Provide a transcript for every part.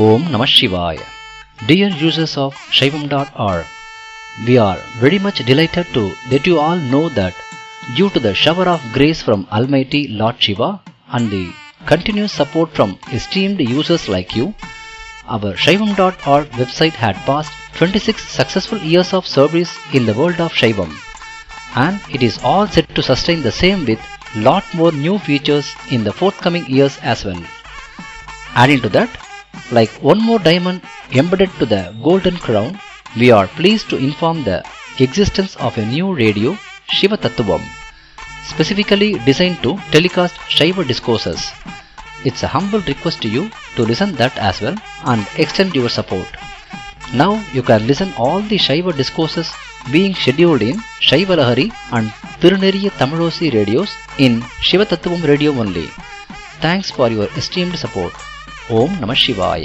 Om Namah Shivaya. Dear users of Shaivam.org, we are very much delighted to let you all know that due to the shower of grace from Almighty Lord Shiva and the continuous support from esteemed users like you, our Shaivam.org website had passed 26 successful years of service in the world of Shaivam, and it is all set to sustain the same with lot more new features in the forthcoming years as well. Adding to that, like one more diamond embedded to the golden crown, we are pleased to inform the existence of a new radio, Shiva Tattvam, specifically designed to telecast Shiva discourses. It's a humble request to you to listen that as well and extend your support. Now you can listen all the Shiva discourses being scheduled in Shiva Lahari and Tiruneriya Tamilosi radios in Shiva Tattvam radio only. Thanks for your esteemed support. ఓం నమః శివాయ.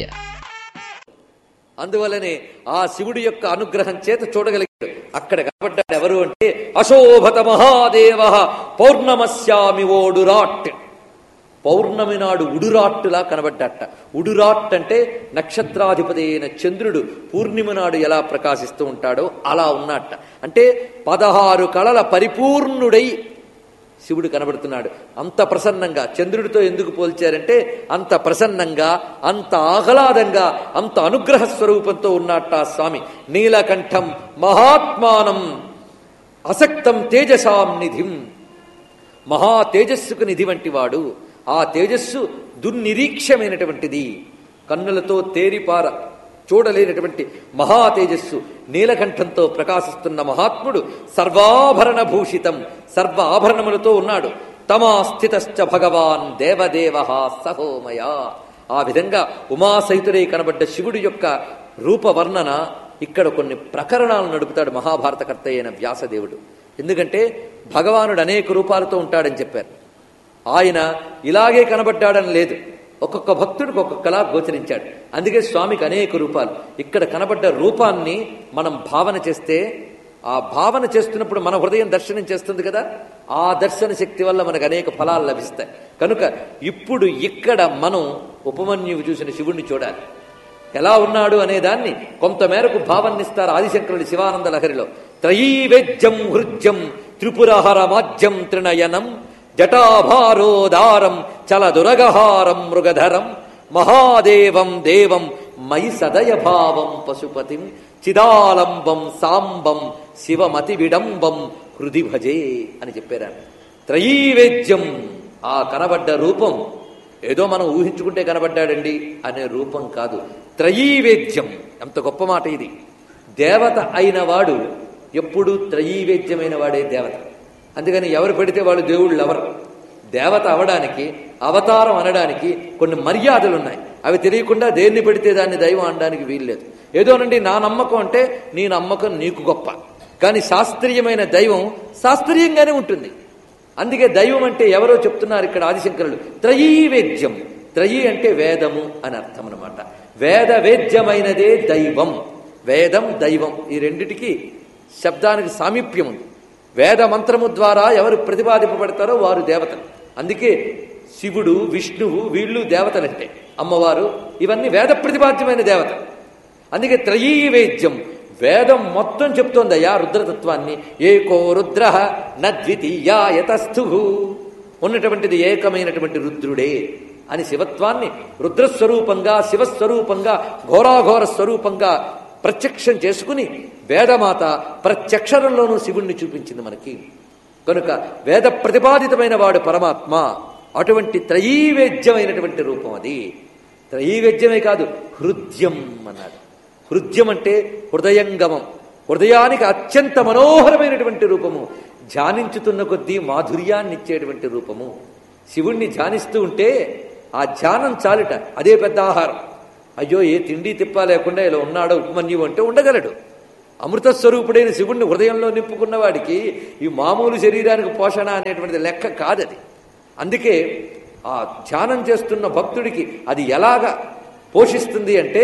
అందువల్లనే ఆ శివుడి యొక్క అనుగ్రహం చేత చూడగలిగాడు. అక్కడ కనబడ్డాడు ఎవరు అంటే అశోభత మహాదేవ పౌర్ణమస్యామి ఓడురాట్. పౌర్ణమి నాడు ఉడురాట్టులా కనబడ్డట. ఉడురాట్ అంటే నక్షత్రాధిపతి అయిన చంద్రుడు పూర్ణిమ నాడు ఎలా ప్రకాశిస్తూ ఉంటాడో అలా ఉన్నట్ట. అంటే 16 కళల పరిపూర్ణుడై శివుడు కనబడుతున్నాడు. అంత ప్రసన్నంగా చంద్రుడితో ఎందుకు పోల్చారంటే అంత ప్రసన్నంగా, అంత ఆహ్లాదంగా, అంత అనుగ్రహ స్వరూపంతో ఉన్నట్ట స్వామి. నీలకంఠం మహాత్మానం అసక్తం తేజసాం నిధిం. మహా తేజస్సుకు నిధి వంటి వాడు. ఆ తేజస్సు దుర్నిరీక్షమైనటువంటిది. కన్నులతో తేరిపార చూడలేనటువంటి మహా తేజస్సు. నీలకంఠంతో ప్రకాశిస్తున్న మహాత్ముడు సర్వాభరణ భూషితం, సర్వ ఆభరణములతో ఉన్నాడు. తమాస్థితశ్చ భగవాన్ దేవదేవ సహోమయ. ఆ విధంగా ఉమాసహితుడై కనబడ్డ శివుడి యొక్క రూపవర్ణన ఇక్కడ కొన్ని ప్రకరణాలు నడుపుతాడు మహాభారతకర్త అయిన వ్యాసదేవుడు. ఎందుకంటే భగవానుడు అనేక రూపాలతో ఉంటాడని చెప్పారు. ఆయన ఇలాగే కనబడ్డాడని లేదు, ఒక్కొక్క భక్తుడికి ఒక్కొక్కలా గోచరించాడు. అందుకే స్వామికి అనేక రూపాలు. ఇక్కడ కనబడ్డ రూపాన్ని మనం భావన చేస్తే, ఆ భావన చేస్తున్నప్పుడు మన హృదయం దర్శనం చేస్తుంది కదా, ఆ దర్శన శక్తి వల్ల మనకు అనేక ఫలాలు లభిస్తాయి. కనుక ఇప్పుడు ఇక్కడ మనం ఉపమన్యువు చూసిన శివుణ్ణి చూడాలి. ఎలా ఉన్నాడు అనే దాన్ని కొంతమేరకు భావన్నిస్తారు ఆదిశంకరుడి శివానంద లహరిలో. త్రయీవేద్యం హృజ్యం త్రిపురహర మాజ్యం త్రినయనం జటాభారోదారం చలదురగహారం మృగధరం మహాదేవం దేవం మయి సదయభావం పశుపతిం చిదాలంబం సాంబం శివమతి విడంబం హృది భజే అని చెప్పారు. త్రయీవేద్యం, ఆ కనబడ్డ రూపం ఏదో మనం ఊహించుకుంటే కనబడ్డాడండి అనే రూపం కాదు. త్రయీవేద్యం, ఎంత గొప్ప మాట ఇది. దేవత అయిన వాడు ఎప్పుడూ త్రయీవేద్యమైన వాడే దేవత. అందుకని ఎవరు పెడితే వాళ్ళు దేవుళ్ళు ఎవరు. దేవత అవడానికి, అవతారం అనడానికి కొన్ని మర్యాదలు ఉన్నాయి. అవి తెలియకుండా దేన్ని పెడితే దాన్ని దైవం అనడానికి వీల్లేదు. ఏదోనండి నా నమ్మకం అంటే నీ నమ్మకం నీకు గొప్ప, కానీ శాస్త్రీయమైన దైవం శాస్త్రీయంగానే ఉంటుంది. అందుకే దైవం అంటే ఎవరో చెప్తున్నారు ఇక్కడ ఆదిశంకరులు. త్రయీవేద్యం, త్రయీ అంటే వేదము అని అర్థం అన్నమాట. వేద వేద్యమైనదే దైవం. వేదం దైవం ఈ రెండిటికి శబ్దానికి సామీప్యం ఉంది. వేద మంత్రము ద్వారా ఎవరు ప్రతిపాదింపబడతారో వారు దేవతలు. అందుకే శివుడు, విష్ణువు వీళ్ళు దేవతలంటే, అమ్మవారు ఇవన్నీ వేద ప్రతిపాద్యమైన దేవత. అందుకే త్రయీవేద్యం, వేదం మొత్తం చెప్తోందయ్యా రుద్రతత్వాన్ని. ఏకో రుద్ర నద్వితీయాయతస్థు, ఉన్నటువంటిది ఏకమైనటువంటి రుద్రుడే అని శివత్వాన్ని రుద్రస్వరూపంగా, శివస్వరూపంగా, ఘోరాఘోర స్వరూపంగా ప్రత్యక్షం చేసుకుని వేదమాత ప్రత్యక్షరంలోనూ శివుణ్ణి చూపించింది మనకి. కనుక వేద ప్రతిపాదితమైన వాడు పరమాత్మ. అటువంటి త్రయీవేద్యమైనటువంటి రూపం అది. త్రయీవేద్యమే కాదు, హృద్యం అన్నాడు. హృద్యం అంటే హృదయంగమం, హృదయానికి అత్యంత మనోహరమైనటువంటి రూపము, ధ్యానించుతున్న కొద్దీ మాధుర్యాన్ని ఇచ్చేటువంటి రూపము. శివుణ్ణి ధ్యానిస్తూ ఉంటే ఆ ధ్యానం చాలుట, అదే పెద్ద ఆహారం. అయ్యో ఏ తిండి తిప్ప లేకుండా ఇలా ఉన్నాడో ఉపమన్యువు అంటే ఉండగలడు. అమృతస్వరూపుడైన శివుణ్ణి హృదయంలో నింపుకున్న వాడికి ఈ మామూలు శరీరానికి పోషణ అనేటువంటిది లెక్క కాదది. అందుకే ఆ ధ్యానం చేస్తున్న భక్తుడికి అది ఎలాగా పోషిస్తుంది అంటే,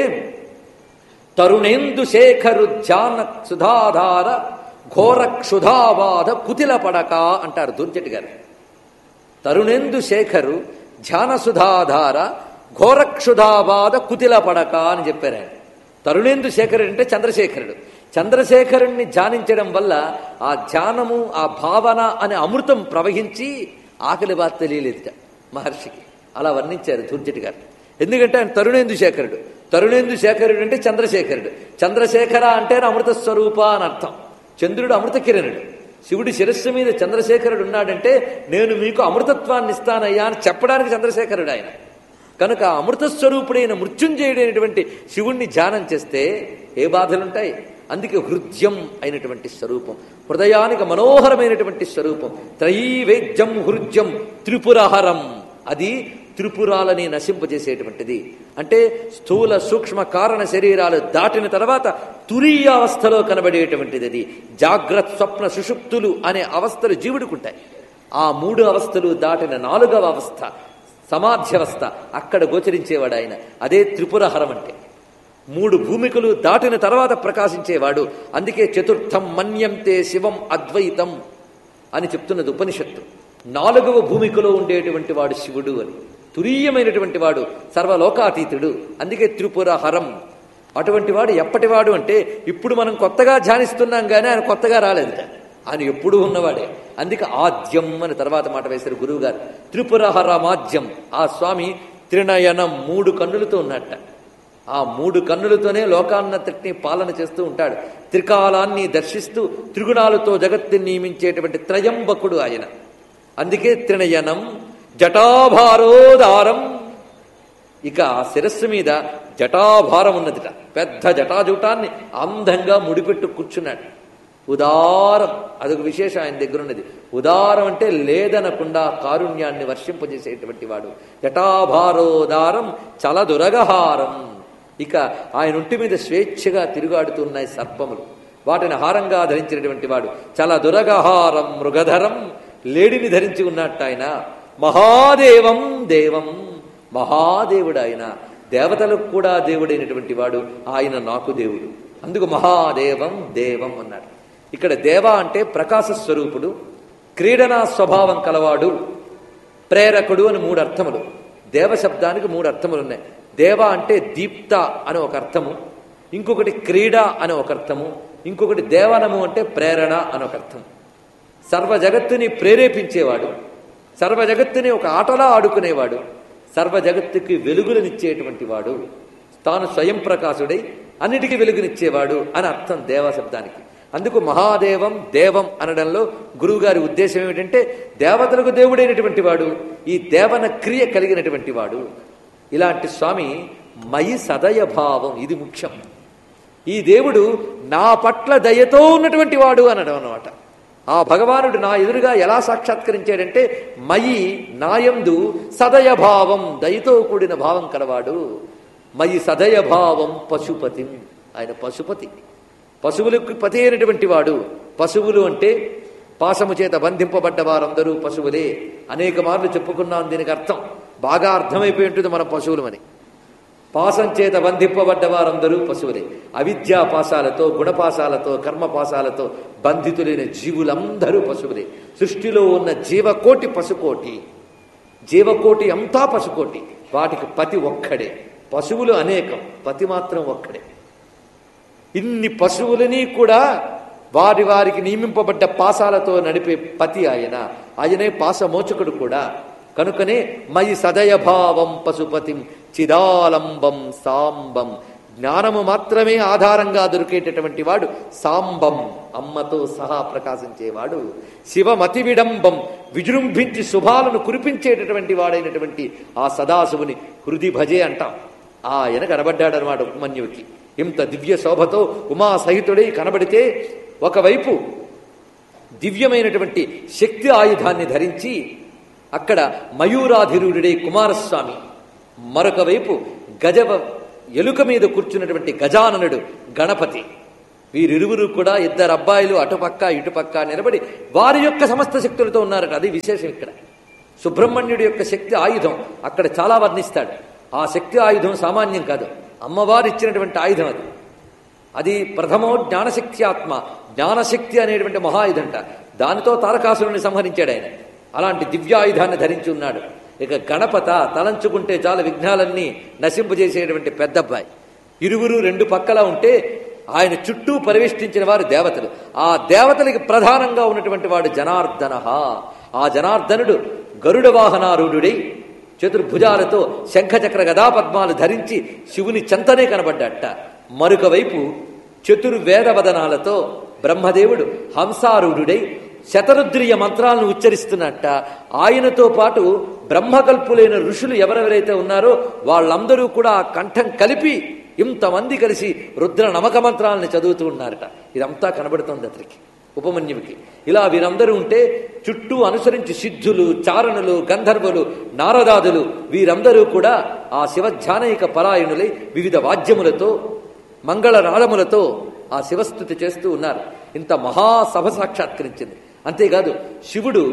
తరుణేందు శేఖరు ధ్యాన సుధాధార ఘోర క్షుధావాద కుతిల పడక అంటారు దూర్జటి గారు. తరుణేందు శేఖరు ధ్యాన సుధాధార ఘోరక్షుధాబాధ కుతిల పడక అని చెప్పారు ఆయన. తరుణేందు శేఖరుడు అంటే చంద్రశేఖరుడు. చంద్రశేఖరుణ్ణి ధ్యానించడం వల్ల ఆ ధ్యానము, ఆ భావన అనే అమృతం ప్రవహించి ఆకలి బాధ తెలియలేదుట మహర్షికి. అలా వర్ణించారు ధూర్జటి గారు. ఎందుకంటే ఆయన తరుణేందు శేఖరుడు. తరుణేందు శేఖరుడు అంటే చంద్రశేఖరుడు. చంద్రశేఖర అంటే అమృత స్వరూప అని అర్థం. చంద్రుడు అమృత కిరణుడు. శివుడి శిరస్సు మీద చంద్రశేఖరుడు ఉన్నాడంటే నేను మీకు అమృతత్వాన్ని ఇస్తానయ్యా అని చెప్పడానికి చంద్రశేఖరుడు ఆయన. కనుక అమృతస్వరూపుడైన మృత్యుంజయుడైనటువంటి శివుణ్ణి ధ్యానం చేస్తే ఏ బాధలుంటాయి? అందుకే హృద్యం అయినటువంటి స్వరూపం, హృదయానికి మనోహరమైనటువంటి స్వరూపం. త్రైవేద్యం హృద్యం త్రిపురహరం, అది త్రిపురాలని నశింపజేసేటువంటిది. అంటే స్థూల సూక్ష్మ కారణ శరీరాలు దాటిన తర్వాత తురీయావస్థలో కనబడేటువంటిది అది. జాగ్రత్త స్వప్న సుషుప్తులు అనే అవస్థలు జీవుడికుంటాయి. ఆ 3 అవస్థలు దాటిన 4వ అవస్థ సమాధ్యవస్థ, అక్కడ గోచరించేవాడు ఆయన. అదే త్రిపురహరం అంటే. 3 భూమికలు దాటిన తర్వాత ప్రకాశించేవాడు. అందుకే చతుర్థం మన్యంతే శివం అద్వైతం అని చెప్తున్నది ఉపనిషత్తు. 4వ భూమికలో ఉండేటువంటి వాడు శివుడు అని. తురీయమైనటువంటి వాడు, సర్వలోకాతీతుడు. అందుకే త్రిపురహరం. అటువంటి వాడు ఎప్పటివాడు అంటే ఇప్పుడు మనం కొత్తగా ధ్యానిస్తున్నాం కానీ ఆయన కొత్తగా రాలేదు, ఆయన ఎప్పుడూ ఉన్నవాడే. అందుకే ఆద్యం అని తర్వాత మాట వేశారు గురువు గారు. త్రిపురహరమాద్యం. ఆ స్వామి త్రినయనం, 3 కన్నులతో ఉన్నట్ట. ఆ 3 కన్నులతోనే లోకాన్నతటిని పాలన చేస్తూ ఉంటాడు. త్రికాలాన్ని దర్శిస్తూ త్రిగుణాలతో జగత్తుని నియమించేటువంటి త్రయంబకుడు ఆయన. అందుకే త్రినయనం. జటాభారోదారం. ఇక ఆ శిరస్సు మీద జటాభారం ఉన్నదిట. పెద్ద జటాజూటాన్ని అందంగా ముడిపెట్టు కూర్చున్నాడు. ఉదారం, అదొక విశేషం ఆయన దగ్గర ఉన్నది. ఉదారం అంటే లేదనకుండా కారుణ్యాన్ని వర్షింపజేసేటువంటి వాడు. జటాభారోదారం చలదురగహారం. ఇక ఆయన ఒంటి మీద స్వేచ్ఛగా తిరుగాడుతున్నాయి సర్పములు, వాటిని హారంగా ధరించినటువంటి వాడు. చలదురగహారం మృగధరం, లేడిని ధరించి ఉన్నట్టు ఆయన. మహాదేవం దేవం, మహాదేవుడు ఆయన. దేవతలకు కూడా దేవుడైనటువంటి వాడు ఆయన. నాకు దేవుడు, అందుకు మహాదేవం దేవం అన్నాడు. ఇక్కడ దేవ అంటే ప్రకాశ స్వరూపుడు, క్రీడనా స్వభావం కలవాడు, ప్రేరకుడు అని 3 అర్థములు. దేవ శబ్దానికి 3 అర్థములు ఉన్నాయి. దేవ అంటే దీప్త అని ఒక అర్థము, ఇంకొకటి క్రీడ అని ఒక అర్థము, ఇంకొకటి దేవనము అంటే ప్రేరణ అని ఒక అర్థం. సర్వ జగత్తుని ప్రేరేపించేవాడు, సర్వ జగత్తుని ఒక ఆటలా ఆడుకునేవాడు, సర్వ జగత్తుకి వెలుగులనిచ్చేటువంటి వాడు, తాను స్వయం ప్రకాశుడై అన్నిటికీ వెలుగునిచ్చేవాడు అని అర్థం దేవ శబ్దానికి. అందుకు మహాదేవం దేవం అనడంలో గురువుగారి ఉద్దేశం ఏమిటంటే దేవతలకు దేవుడైనటువంటి వాడు, ఈ దేవన క్రియ కలిగినటువంటి వాడు. ఇలాంటి స్వామి మయి సదయ భావం, ఇది ముఖ్యం. ఈ దేవుడు నా పట్ల దయతో ఉన్నటువంటి వాడు అనడం అన్నమాట. ఆ భగవానుడు నా ఎదురుగా ఎలా సాక్షాత్కరించాడంటే మయి నాయందు సదయ భావం, దయతో కూడిన భావం కలవాడు. మయి సదయ భావం పశుపతి, ఆయన పశుపతి, పశువులకు పతి అయినటువంటి వాడు. పశువులు అంటే పాశము చేత బంధింపబడ్డ వారందరూ పశువులే. అనేక మార్లు చెప్పుకున్నాం దీనికి అర్థం. బాగా అర్థమైపోయి ఉంటుంది మనం పశువులమని. పాశం చేత బంధింపబడ్డ వారందరూ పశువులే. అవిద్యా పాశాలతో, గుణపాశాలతో, కర్మపాశాలతో బంధితులైన జీవులందరూ పశువులే. సృష్టిలో ఉన్న జీవకోటి పశుకోటి, జీవకోటి అంతా పశుకోటి. వాటికి పతి ఒక్కడే. పశువులు అనేకం, పతి మాత్రం ఒక్కడే. ఇన్ని పశువులని కూడా వారి వారికి నియమింపబడ్డ పాశాలతో నడిపే పతి ఆయన. ఆయనే పాశమోచకుడు కూడా. కనుకనే మయి సదయభావం పశుపతిం చిదాలంబం సాంబం, జ్ఞానము మాత్రమే ఆధారంగా దొరికేటటువంటి వాడు సాంబం, అమ్మతో సహా ప్రకాశించేవాడు. శివమతి విడంబం, విజృంభించి శుభాలను కురిపించేటటువంటి వాడైనటువంటి ఆ సదాశివుని హృది భజే అంటాం. ఆయన కనబడ్డాడనమాట ఉపమన్యుడికి. ఇంత దివ్య శోభతో ఉమా సహితుడై కనబడితే ఒకవైపు దివ్యమైనటువంటి శక్తి ఆయుధాన్ని ధరించి అక్కడ మయూరాధిరూఢుడై కుమారస్వామి, మరొక వైపు ఎలుక మీద కూర్చున్నటువంటి గజాననుడు గణపతి. వీరిరువురు కూడా 2 అబ్బాయిలు అటుపక్క ఇటుపక్క నిలబడి వారి యొక్క సమస్త శక్తులతో ఉన్నారట. అది విశేషం. ఇక్కడ సుబ్రహ్మణ్యుడి యొక్క శక్తి ఆయుధం అక్కడ చాలా వర్ణిస్తాడు. ఆ శక్తి ఆయుధం సామాన్యం కాదు, అమ్మవారు ఇచ్చినటువంటి ఆయుధం అది. అది ప్రథమో జ్ఞానశక్తి ఆత్మ, జ్ఞానశక్తి అనేటువంటి మహాయుధంట. దానితో తారకాసురుని సంహరించాడు ఆయన. అలాంటి దివ్యాయుధాన్ని ధరించి ఉన్నాడు. ఇక గణపత తలంచుకుంటే చాలు విఘ్నాలన్నీ నశింపజేసేటువంటి పెద్దబ్బాయి. ఇరువురు రెండు పక్కల ఉంటే ఆయన చుట్టూ పరివేష్టించిన వారు దేవతలు. ఆ దేవతలకి ప్రధానంగా ఉన్నటువంటి వాడు జనార్దన. ఆ జనార్దనుడు గరుడ వాహనారూఢుడై చతుర్భుజాలతో శంఖచక్ర గదాపద్మాలు ధరించి శివుని చెంతనే కనబడ్డట. మరొక వైపు చతుర్వేదవదనాలతో బ్రహ్మదేవుడు హంసారూఢుడై శతరుద్రియ మంత్రాలను ఉచ్చరిస్తున్నట్ట. ఆయనతో పాటు బ్రహ్మకల్పులైన ఋషులు ఎవరెవరైతే ఉన్నారో వాళ్ళందరూ కూడా ఆ కంఠం కలిపి ఇంతమంది కలిసి రుద్ర నమక మంత్రాలను చదువుతూ ఉన్నారట. ఇదంతా కనబడుతోంది అతనికి, ఉపమన్యుడికి. ఇలా వీరందరూ ఉంటే చుట్టూ అనుసరించి సిద్ధులు, చారణులు, గంధర్వులు, నారదాదులు వీరందరూ కూడా ఆ శివధ్యానైక పరాయణులై వివిధ వాద్యములతో మంగళ రాళములతో ఆ శివస్థుతి చేస్తూ ఉన్నారు. ఇంత మహాసభ సాక్షాత్కరించింది. అంతేకాదు శివుడు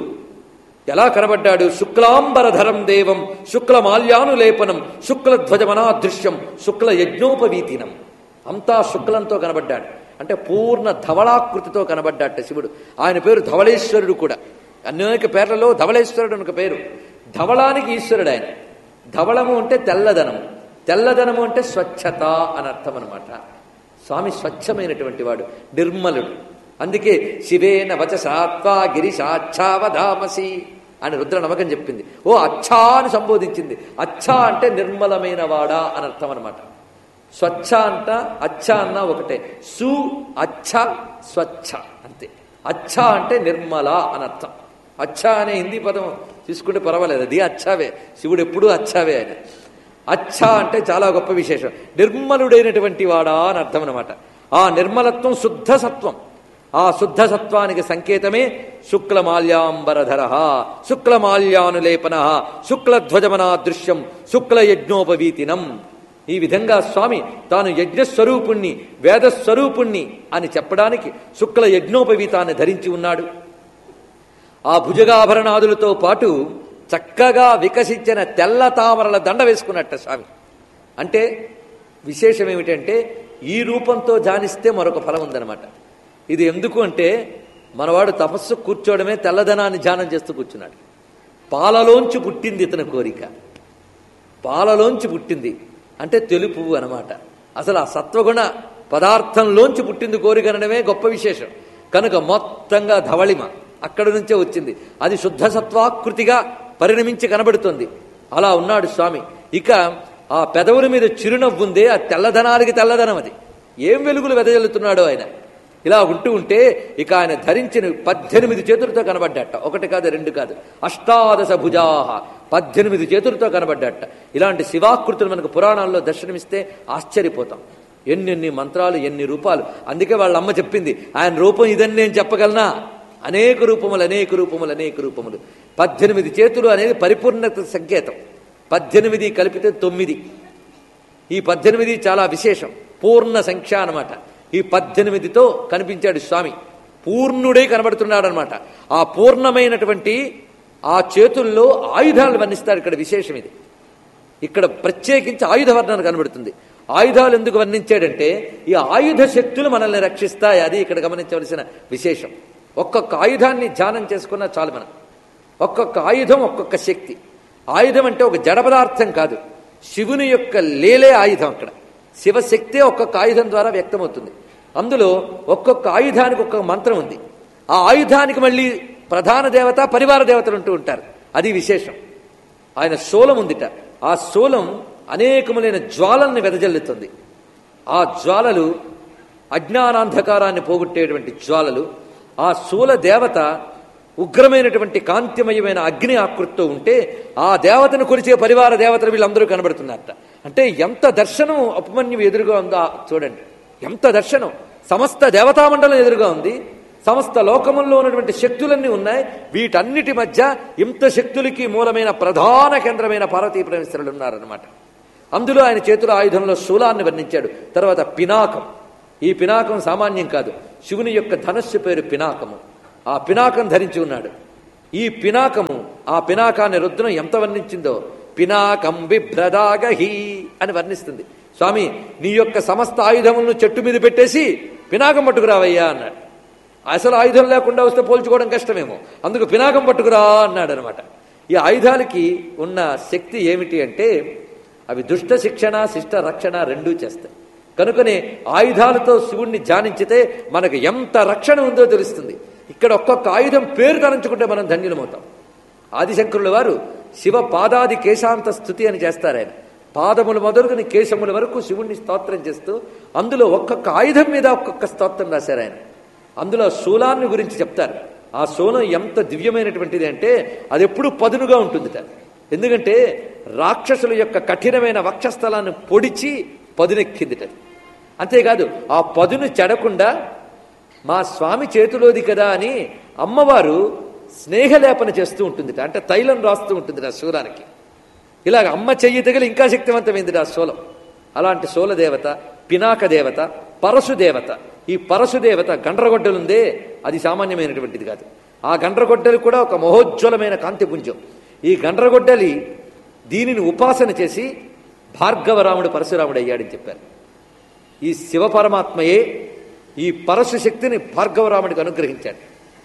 ఎలా కనబడ్డాడు? శుక్లాంబరధరం దేవం శుక్లమాల్యానులేపనం శుక్లధ్వజమనాదృశ్యం శుక్ల యజ్ఞోపవీతినం. అంతా శుక్లంతో కనబడ్డాడు. అంటే పూర్ణ ధవళాకృతితో కనబడ్డాట శివుడు. ఆయన పేరు ధవళేశ్వరుడు కూడా. అనేక పేర్లలో ధవళేశ్వరుడు అని ఒక పేరు. ధవళానికి ఈశ్వరుడు ఆయన. ధవళము అంటే తెల్లదనము, తెల్లదనము అంటే స్వచ్ఛత అని అర్థం అనమాట. స్వామి స్వచ్ఛమైనటువంటి వాడు, నిర్మలుడు. అందుకే శివేన వచసాత్వా గిరిశాచ్ఛావధామసి అని రుద్ర నమకం చెప్పింది. ఓ అచ్ఛా అని సంబోధించింది. అచ్ఛా అంటే నిర్మలమైన వాడా అని అర్థం అనమాట. స్వచ్ఛ అంట అచ్ఛ అన్న ఒకటే. సు అచ్ఛ స్వచ్ఛ అంతే. అచ్ఛ అంటే నిర్మల అని అర్థం. అచ్ఛ అనే హిందీ పదం తీసుకుంటే పర్వాలేదు, అది అచ్చావే. శివుడు ఎప్పుడూ అచ్చావే ఆయన. అచ్ఛ అంటే చాలా గొప్ప విశేషం. నిర్మలుడైనటువంటి వాడా అని అర్థం అనమాట. ఆ నిర్మలత్వం శుద్ధ సత్వం. ఆ శుద్ధ సత్వానికి సంకేతమే శుక్లమాల్యాంబరధర శుక్లమాల్యానులేపన శుక్లధ్వజమనాదృశ్యం శుక్లయజ్ఞోపవీతినం. ఈ విధంగా స్వామి తాను యజ్ఞస్వరూపుణ్ణి, వేదస్వరూపుణ్ణి అని చెప్పడానికి శుక్ల యజ్ఞోపవీతాన్ని ధరించి ఉన్నాడు. ఆ భుజగాభరణాదులతో పాటు చక్కగా వికసించిన తెల్ల తామరల దండ వేసుకున్నట్ట స్వామి. అంటే విశేషం ఏమిటంటే ఈ రూపంతో ధ్యానిస్తే మరొక ఫలం ఉందన్నమాట. ఇది ఎందుకు అంటే మనవాడు తపస్సు కూర్చోవడమే తెల్లదనాన్ని ధ్యానం చేస్తూ కూర్చున్నాడు. పాలలోంచి పుట్టింది ఇతని కోరిక. పాలలోంచి పుట్టింది అంటే తెలుపు అనమాట. అసలు ఆ సత్వగుణ పదార్థంలోంచి పుట్టింది కోరిక అనడమే గొప్ప విశేషం. కనుక మొత్తంగా ధవళిమ అక్కడి నుంచే వచ్చింది. అది శుద్ధ సత్వాకృతిగా పరిణమించి కనబడుతుంది. అలా ఉన్నాడు స్వామి. ఇక ఆ పెదవుల మీద చిరునవ్వుందే, ఆ తెల్లధనానికి తెల్లధనం. అది ఏం వెలుగులు వెదజల్లుతున్నాడో ఆయన. ఇలా ఉంటూ ఉంటే ఇక ఆయన ధరించిన 18 చేతులతో కనబడ్డట. ఒకటి కాదు, రెండు కాదు, అష్టాదశ భుజాహ 18 చేతులతో కనబడ్డట. ఇలాంటి శివాకృతులు మనకు పురాణాల్లో దర్శనమిస్తే ఆశ్చర్యపోతాం. ఎన్నెన్ని మంత్రాలు, ఎన్ని రూపాలు. అందుకే వాళ్ళ అమ్మ చెప్పింది, ఆయన రూపం ఇదని నేను చెప్పగలనా? అనేక రూపములు, అనేక రూపములు, అనేక రూపములు. 18 చేతులు అనేది పరిపూర్ణత సంకేతం. 18 కలిపితే 9. ఈ 18 చాలా విశేషం, పూర్ణ సంఖ్య అనమాట. ఈ 18తో కనిపించాడు స్వామి. పూర్ణుడై కనబడుతున్నాడు అనమాట. ఆ పూర్ణమైనటువంటి ఆ చేతుల్లో ఆయుధాలు వర్ణిస్తాడు. ఇక్కడ విశేషం ఇది. ఇక్కడ ప్రత్యేకించి ఆయుధ వర్ణన కనబడుతుంది. ఆయుధాలు ఎందుకు వర్ణించాడంటే ఈ ఆయుధ శక్తులు మనల్ని రక్షిస్తాయి. అది ఇక్కడ గమనించవలసిన విశేషం. ఒక్కొక్క ఆయుధాన్ని ధ్యానం చేసుకున్నా చాలు మనం. ఒక్కొక్క ఆయుధం ఒక్కొక్క శక్తి. ఆయుధం అంటే ఒక జడ పదార్థం కాదు, శివుని యొక్క లేలే ఆయుధం. అక్కడ శివశక్తే ఒక్కొక్క ఆయుధం ద్వారా వ్యక్తమవుతుంది. అందులో ఒక్కొక్క ఆయుధానికి ఒక్కొక్క మంత్రం ఉంది. ఆ ఆయుధానికి మళ్ళీ ప్రధాన దేవత, పరివార దేవతలు ఉంటూ ఉంటారు. అది విశేషం. ఆయన శూలం ఉందిట. ఆ శూలం అనేకములైన జ్వాలల్ని వెదజల్లుతుంది. ఆ జ్వాలలు అజ్ఞానాంధకారాన్ని పోగొట్టేటువంటి జ్వాలలు. ఆ శూల దేవత ఉగ్రమైనటువంటి కాంతిమయమైన అగ్ని ఆకృతితో ఉంటే ఆ దేవతను కొలిచే పరివార దేవతలు వీళ్ళందరూ కనబడుతున్నారట. అంటే ఎంత దర్శనం ఉపమన్యువు ఎదురుగా ఉందో చూడండి. ఎంత దర్శనం! సమస్త దేవతామండలం ఎదురుగా ఉంది. సమస్త లోకముల్లో ఉన్నటువంటి శక్తులన్నీ ఉన్నాయి. వీటన్నిటి మధ్య ఇంత శక్తులకి మూలమైన ప్రధాన కేంద్రమైన పార్వతీ పరమేశ్వరులు ఉన్నారనమాట. అందులో ఆయన చేతుల ఆయుధంలో శూలాన్ని వర్ణించాడు. తర్వాత పినాకం. ఈ పినాకం సామాన్యం కాదు. శివుని యొక్క ధనస్సు పేరు పినాకము. ఆ పినాకం ధరించి ఉన్నాడు. ఈ పినాకము, ఆ పినాకాన్ని రుద్రం ఎంత వర్ణించిందో, పినాకం బిభ్రదాగహి అని వర్ణిస్తుంది. స్వామి, నీ యొక్క సమస్త ఆయుధములను చెట్టు మీద పెట్టేసి పినాకం పట్టుకురావయ్యా అన్నాడు. అసలు ఆయుధం లేకుండా వస్తే పోల్చుకోవడం కష్టమేమో, అందుకు పినాకం పట్టుకురా అన్నాడు అనమాట. ఈ ఆయుధాలకి ఉన్న శక్తి ఏమిటి అంటే అవి దుష్ట శిక్షణ శిష్ట రక్షణ రెండూ చేస్తాయి. కనుకనే ఆయుధాలతో శివుణ్ణి ధ్యానించితే మనకు ఎంత రక్షణ ఉందో తెలుస్తుంది. ఇక్కడ ఒక్కొక్క ఆయుధం పేరు తలంచుకుంటే మనం ధన్యులమవుతాం. ఆదిశంకరుల వారు శివ పాదాది కేశాంత స్థుతి అని చేస్తారు. ఆయన పాదములు మొదలుకొని కేశముల వరకు శివుణ్ణి స్తోత్రం చేస్తూ అందులో ఒక్కొక్క ఆయుధం మీద ఒక్కొక్క స్తోత్రం రాశారు ఆయన. అందులో శూలాన్ని గురించి చెప్తారు. ఆ శూలం ఎంత దివ్యమైనటువంటిది అంటే అది ఎప్పుడూ పదునుగా ఉంటుందిట. ఎందుకంటే రాక్షసుల యొక్క కఠినమైన వక్షస్థలాన్ని పొడిచి పదునెక్కిందిట. అంతేకాదు ఆ పదును చెడకుండా మా స్వామి చేతిలోది కదా అని అమ్మవారు స్నేహలేపన చేస్తూ ఉంటుందిట. అంటే తైలం రాస్తూ ఉంటుంది ఆ శూలానికి. ఇలాగ అమ్మ చెయ్యి తగిలి ఇంకా శక్తివంతమైంది ఆ శూలం. అలాంటి శూలదేవత, పినాక దేవత, పరశుదేవత. ఈ పరశుదేవత గండ్రగొడ్డలుందే అది సామాన్యమైనటువంటిది కాదు. ఆ గండ్రగొడ్డలి కూడా ఒక మహోజ్వలమైన కాంతిపుంజం. ఈ గండ్రగొడ్డలి దీనిని ఉపాసన చేసి భార్గవరాముడు పరశురాముడు అయ్యాడని చెప్పారు. ఈ శివ పరమాత్మయే ఈ పరశు శక్తిని భార్గవరాముడికి అనుగ్రహించాడు.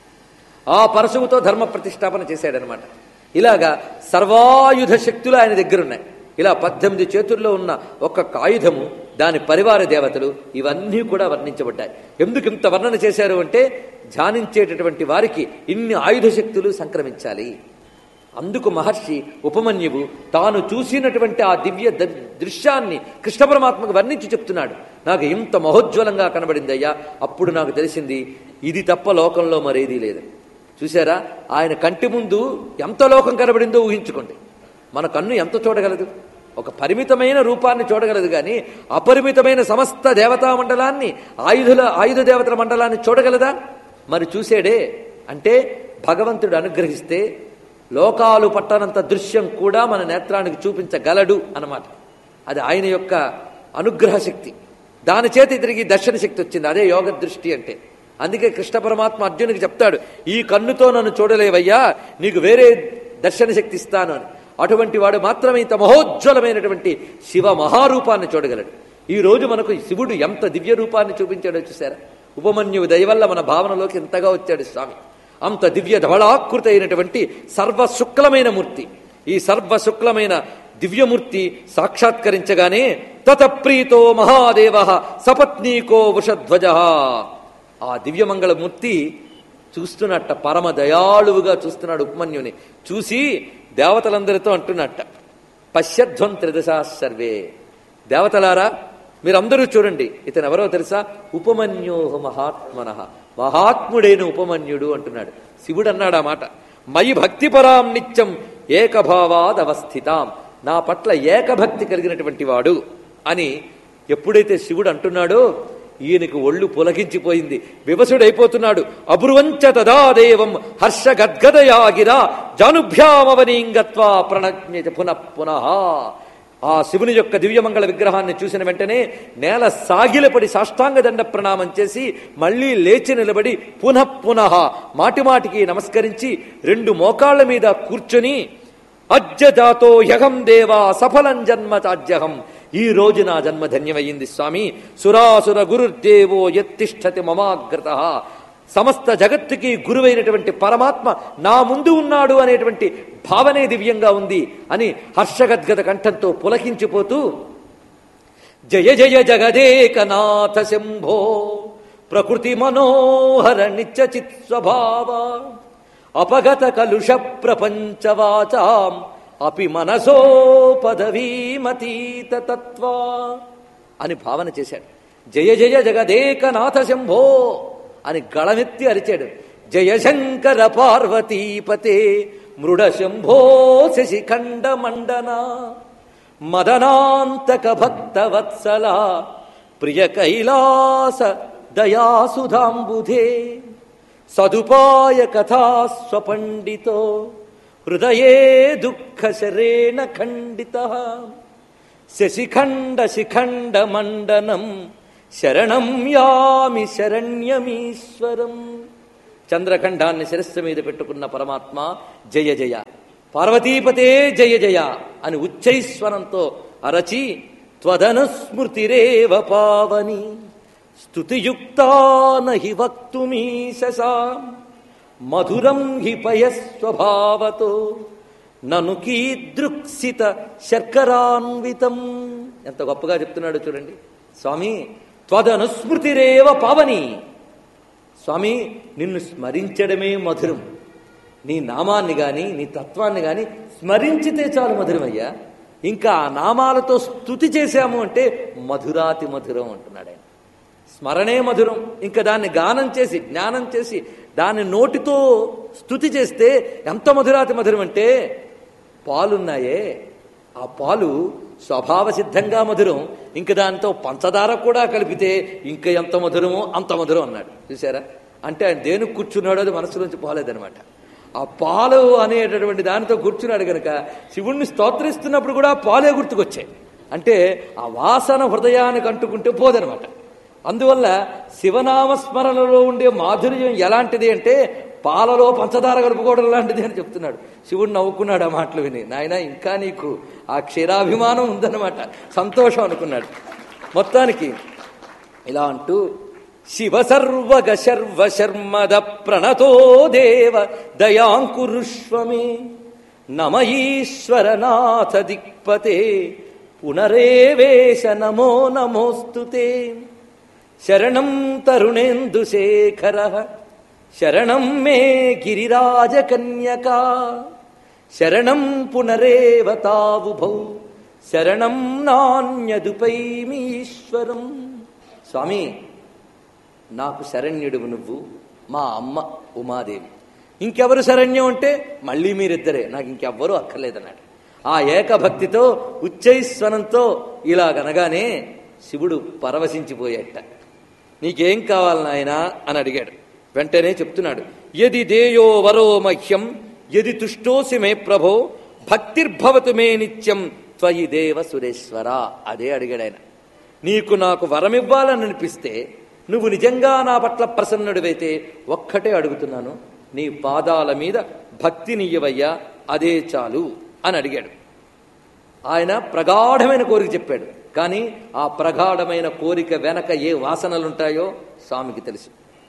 ఆ పరశువుతో ధర్మ ప్రతిష్టాపన చేశాడనమాట. ఇలాగా సర్వాయుధ శక్తులు ఆయన దగ్గరున్నాయి. ఇలా 18 చేతుల్లో ఉన్న ఒక్కొక్క ఆయుధము, దాని పరివార దేవతలు, ఇవన్నీ కూడా వర్ణించబడ్డాయి. ఎందుకు ఇంత వర్ణన చేశారు అంటే ధ్యానించేటటువంటి వారికి ఇన్ని ఆయుధ శక్తులు సంక్రమించాలి. అందుకు మహర్షి ఉపమన్యువు తాను చూసినటువంటి ఆ దివ్య దృశ్యాన్ని కృష్ణ పరమాత్మకు వర్ణించి చెప్తున్నాడు. నాకు ఇంత మహోజ్వలంగా కనబడిందయ్యా, అప్పుడు నాకు తెలిసింది ఇది తప్ప లోకంలో మరేదీ లేదు. చూసారా, ఆయన కంటి ముందు ఎంత లోకం కనబడిందో ఊహించుకోండి. మన కన్ను ఎంత చూడగలదు? ఒక పరిమితమైన రూపాన్ని చూడగలదు, కానీ అపరిమితమైన సమస్త దేవతా మండలాన్ని, ఆయుధ దేవతల మండలాన్ని చూడగలదా? మరి చూసేడే అంటే భగవంతుడు అనుగ్రహిస్తే లోకాలు పట్టనంత దృశ్యం కూడా మన నేత్రానికి చూపించగలడు అన్నమాట. అది ఆయన యొక్క అనుగ్రహ శక్తి. దాని చేత ఇతనికి దర్శన శక్తి వచ్చింది. అదే యోగ దృష్టి అంటే. అందుకే కృష్ణ పరమాత్మ అర్జునుడికి చెప్తాడు, ఈ కన్నుతో నన్ను చూడలేవయ్యా, నీకు వేరే దర్శన శక్తి ఇస్తాను అని. అటువంటి వాడు మాత్రమే ఇంత మహోజ్వలమైనటువంటి శివ మహారూపాన్ని చూడగలడు. ఈ రోజు మనకు శివుడు ఎంత దివ్య రూపాన్ని చూపించాడో చూసారా. ఉపమన్యువు దయవల్ల మన భావనలోకి ఎంతగా వచ్చాడు స్వామి. అంత దివ్య ధవళాకృతి అయినటువంటి సర్వశుక్లమైన మూర్తి. ఈ సర్వశుక్లమైన దివ్యమూర్తి సాక్షాత్కరించగానే తతప్రీతో మహాదేవ సపత్నీకో వృషధ్వజ. ఆ దివ్యమంగళమూర్తి చూస్తున్నట్ట, పరమ దయాళువుగా చూస్తున్నాడు ఉపమన్యుని. చూసి దేవతలందరితో అంటున్నట్ట, పశ్యధ్వం త్రిదశా సర్వే. దేవతలారా మీరందరూ చూడండి, ఇతను ఎవరో తెలుసా? ఉపమన్యోహ మహాత్మనః, మహాత్ముడైన ఉపమన్యుడు అంటున్నాడు. శివుడు అన్నాడు ఆ మాట. మయి భక్తిపరాం నిత్యం ఏకభావాదవస్థితాం, నా పట్ల ఏకభక్తి కలిగినటువంటి వాడు అని ఎప్పుడైతే శివుడు అంటున్నాడో ఈయనకు ఒళ్ళు పులకించిపోయింది, వివసుడైపోతున్నాడు. అబ్రువంచ తదాదేవం హర్ష గద్గదయాగిరా జానుభ్యామవనీంగత్వా ప్రణజ్ఞ పునః పునః. ఆ శివుని యొక్క దివ్యమంగళ విగ్రహాన్ని చూసిన వెంటనే నేల సాగిలపడి సాష్టాంగ దండ ప్రణామం చేసి మళ్లీ లేచి నిలబడి పునః పునః మాటిమాటికి నమస్కరించి 2 మోకాళ్ల మీద కూర్చొని అజ్జజాతో యహం దేవా సఫలం జన్మ చాజ్యహం, ఈ రోజు నా జన్మ ధన్యమయ్యింది స్వామి. సురాసుర గురుర్దేవో యత్తిష్ఠతి మమాగ్రత, సమస్త జగత్తుకి గురువైనటువంటి పరమాత్మ నా ముందు ఉన్నాడు అనేటువంటి భావనే దివ్యంగా ఉంది అని హర్షగద్గద కంఠంతో పులకించిపోతూ జయ జయ జగదేకనాథ శంభో ప్రకృతి మనోహర నిత్యచిత్ స్వభావ అపగత కలుష ప్రపంచవాచాం అపి మనసో పదవీమతీత తత్వా అని భావన చేశాడు. జయ జయ జగదేకనాథ శంభో అని గళమెత్తి అరిచాడు. జయశంకర పార్వతీపతే మృడ శంభో శశిఖండ మండన మదనాంతక భక్త వత్సల ప్రియ కైలాస దయాసుధాంబుధే సదుపాయ కథాస్వపండితో హృదయే దుఃఖ శరేణ ఖండిత శశిఖండ శిఖండ మండనం శరణం యామి శరణ్యమీశ్వరం. చంద్రఖండాన్ని శిరస్సు మీద పెట్టుకున్న పరమాత్మ జయ జయ, పార్వతీపతే జయ జయ అని ఉచ్చైస్వరంతో అరచి త్వదనుస్మృతిరేవ పావని స్తుతియుక్తా నహి వక్తుమీశసా మధురం హి పయస్వభావతో నను కీదృక్సిత శర్కరాన్వితం. ఎంత గొప్పగా చెప్తున్నాడు చూడండి స్వామి. త్వదనుస్మృతిరేవ పావని. స్వామి, నిన్ను స్మరించడమే మధురం. నీ నామాన్ని గాని నీ తత్వాన్ని గాని స్మరించితే చాలు మధురమయ్యా. ఇంకా ఆ నామాలతో స్తుతి చేశాము అంటే మధురాతి మధురం అంటున్నాడు ఆయన. స్మరణే మధురం. ఇంకా దాన్ని గానం చేసి జ్ఞానం చేసి దాన్ని నోటితో స్తుతి చేస్తే ఎంత మధురాతి మధురం అంటే, పాలున్నాయే ఆ పాలు స్వభావ సిద్ధంగా మధురం. ఇంక దాంతో పంచదార కూడా కలిపితే ఇంకా ఎంత మధురమో అంత మధురం అన్నాడు. చూసారా? అంటే ఆయన దేనికి కూర్చున్నాడో అది మనసులోంచి పోలేదనమాట. ఆ పాలు అనేటటువంటి దానితో కూర్చున్నాడు కనుక శివుణ్ణి స్తోత్రిస్తున్నప్పుడు కూడా పాలే గుర్తుకొచ్చాయి. అంటే ఆ వాసన హృదయానికి అంటుకుంటే పోదనమాట. అందువల్ల శివనామస్మరణలో ఉండే మాధుర్యం ఎలాంటిది అంటే పాలలో పంచదార కలుపుకోవడం లాంటిది అని చెప్తున్నాడు. శివుడు నవ్వుకున్నాడు ఆ మాటలు విని. నాయన, ఇంకా నీకు ఆ క్షీరాభిమానం ఉందన్నమాట, సంతోషం అనుకున్నాడు. మొత్తానికి ఇలా అంటూ శివ సర్వగ శర్వ శర్మద ప్రణతో దేవ దయాంకురుష్వమే నమ ఈశ్వరనాథ దిక్పతే పునరేవేశ నమో నమోస్తుతే. శరణం తరుణేందుశేఖర శరణం మే గిరిరాజకన్యకా శరణం పునరేవతావుభౌ శరణం నాణ్యదుపైమీశ్వరం. స్వామి, నాకు శరణ్యుడువు నువ్వు, మా అమ్మ ఉమాదేవి. ఇంకెవరు శరణ్యం అంటే మళ్ళీ మీరిద్దరే, నాకు ఇంకెవ్వరూ అక్కర్లేదన్నాడు. ఆ ఏకభక్తితో ఉచ్చైస్వనంతో ఇలాగనగానే శివుడు పరవశించిపోయేట. నీకేం కావాలి నాయనా అని అడిగాడు. వెంటనే చెప్తున్నాడు, యది దేయో వరో మహ్యం యది తుష్టోసి మే ప్రభో భక్తిర్భవతు మే నిత్యం త్వయి దేవ సురేశ్వర. అదే అడిగాడు ఆయన. నీకు నాకు వరమివ్వాలని అనిపిస్తే, నువ్వు నిజంగా నా పట్ల ప్రసన్నుడివైతే ఒక్కటే అడుగుతున్నాను, నీ పాదాల మీద భక్తినియ్యవయ్యా, అదే చాలు అని అడిగాడు. ఆయన ప్రగాఢమైన కోరిక చెప్పాడు. కానీ ఆ ప్రగాఢమైన కోరిక వెనక ఏ వాసనలుంటాయో స్వామికి తెలుసు.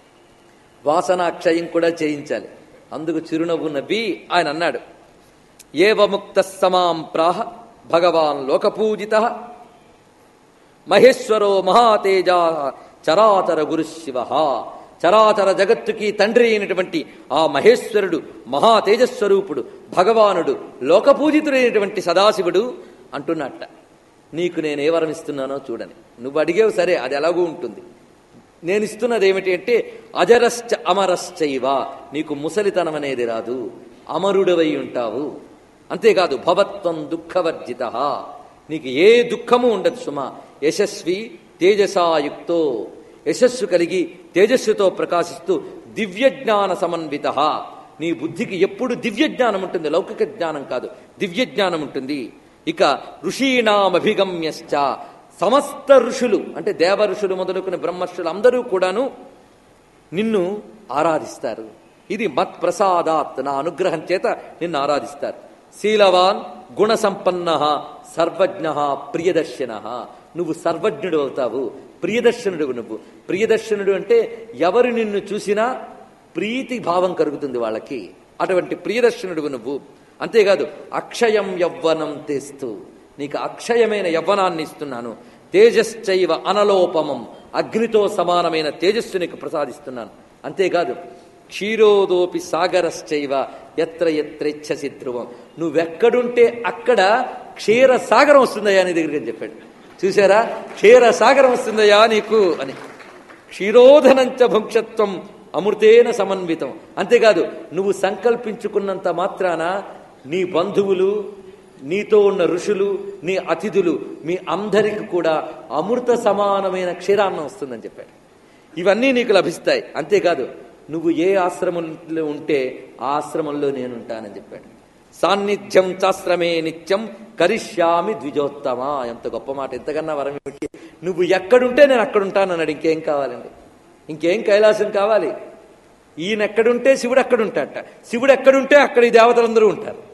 వాసనాక్షయం కూడా చేయించాలి. అందుకు చిరునవ్వు నవ్వి ఆయన అన్నాడు, ఏవముక్త సమాం ప్రాహ భగవాన్ లోకపూజిత మహేశ్వరో మహాతేజ చరాచర గురుశివ. చరాచర జగత్తుకి తండ్రి అయినటువంటి ఆ మహేశ్వరుడు, మహాతేజస్వరూపుడు, భగవానుడు, లోకపూజితుడైనటువంటి సదాశివుడు అంటున్నట్ట. నీకు నేనే వరం ఇస్తున్నానో చూడని. నువ్వు అడిగేవు సరే, అది ఎలాగూ ఉంటుంది. నేను ఇస్తున్నది ఏమిటి అంటే అజరశ్చ అమరశ్చైవ. నీకు ముసలితనం అనేది రాదు, అమరుడవై ఉంటావు. అంతేకాదు భవత్వం దుఃఖవర్జిత. నీకు ఏ దుఃఖము ఉండదు సుమా. యశస్వి తేజసాయుక్తో, యశస్సు కలిగి తేజస్సుతో ప్రకాశిస్తూ దివ్యజ్ఞాన సమన్విత. నీ బుద్ధికి ఎప్పుడు దివ్యజ్ఞానం ఉంటుంది, లౌకిక జ్ఞానం కాదు, దివ్యజ్ఞానం ఉంటుంది. ఇక ఋషీణామభిగమ్యశ్చ, సమస్త ఋషులు అంటే దేవ ఋషులు మొదలుకుని బ్రహ్మర్షులు అందరూ కూడాను నిన్ను ఆరాధిస్తారు. ఇది మత్ ప్రసాదాత్, నా అనుగ్రహం చేత నిన్ను ఆరాధిస్తారు. శీలవాన్ గుణ సంపన్న సర్వజ్ఞ ప్రియదర్శన. నువ్వు సర్వజ్ఞుడు అవుతావు, ప్రియదర్శనుడు. నువ్వు ప్రియదర్శనుడు అంటే ఎవరు నిన్ను చూసినా ప్రీతి భావం కలుగుతుంది వాళ్ళకి. అటువంటి ప్రియదర్శనుడు నువ్వు. అంతేకాదు అక్షయం యవ్వనం తెస్తూ, నీకు అక్షయమైన యవ్వనాన్ని ఇస్తున్నాను. తేజశ్చైవ అనలోపమం, అగ్నితో సమానమైన తేజస్సు నీకు ప్రసాదిస్తున్నాను. అంతేకాదు క్షీరోదోపి సాగరశ్చైవ ఎత్ర ఎత్రెచ్చసి ధ్రువం. నువ్వెక్కడుంటే అక్కడ క్షీర సాగరం వస్తుందయ్యా నీ దగ్గరికి అని చెప్పాడు. చూసారా, క్షీర సాగరం వస్తుందయ్యా నీకు అని. క్షీరోధనంచ భుంక్షత్వం అమృతేన సమన్వితం. అంతేకాదు నువ్వు సంకల్పించుకున్నంత మాత్రాన నీ బంధువులు, నీతో ఉన్న ఋషులు, నీ అతిథులు, మీ అందరికి కూడా అమృత సమానమైన క్షీరాన్నం వస్తుందని చెప్పాడు. ఇవన్నీ నీకు లభిస్తాయి. అంతేకాదు నువ్వు ఏ ఆశ్రమంలో ఉంటే ఆ ఆశ్రమంలో నేనుంటానని చెప్పాడు. సాన్నిధ్యం చాశ్రమే నిత్యం కరిష్యామి ద్విజోత్తమ. ఎంత గొప్ప మాట! ఎంతకన్నా వరం ఏమిటి? నువ్వు ఎక్కడుంటే నేను అక్కడుంటానన్నాడు. ఇంకేం కావాలండి? ఇంకేం కైలాసం కావాలి? ఈయన ఎక్కడుంటే శివుడు అక్కడుంటాడట. శివుడు ఎక్కడుంటే అక్కడ ఈ దేవతలందరూ ఉంటారు.